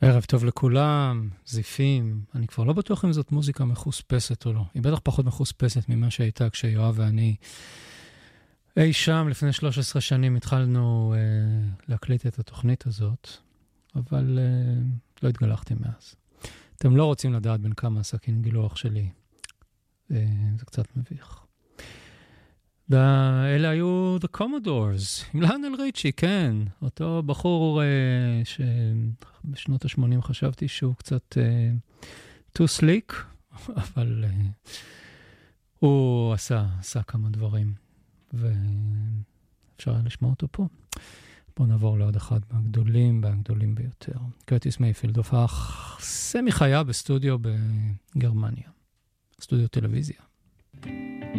ערב טוב לכולם, זיפים. אני כבר לא בטוח אם זאת מוזיקה מחוספסת או לא. היא בטח פחות מחוספסת ממה שהייתה כשיואב ואני אי שם לפני 13 שנים התחלנו להקליט את התוכנית הזאת, אבל לא התגלחתי מאז. אתם לא רוצים לדעת בין כמה סכין גילוח שלי. זה קצת מביך. אלה היו The Commodores, עם ליונל ריצ'י, כן. אותו בחור שבשנות ה-80 חשבתי שהוא קצת too slick, אבל הוא עשה כמה דברים, ואפשר לשמוע אותו פה. בואו נעבור לעוד אחד מהגדולים ביותר. קרטיס מייפילד, הופעה סמי חיה בסטודיו בגרמניה. סטודיו טלוויזיה.